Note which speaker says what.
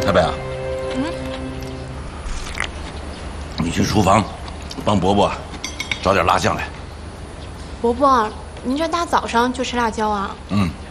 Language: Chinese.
Speaker 1: 台北啊，你去厨房帮伯伯找点辣酱来。
Speaker 2: 伯伯，您这大早上就吃辣椒啊？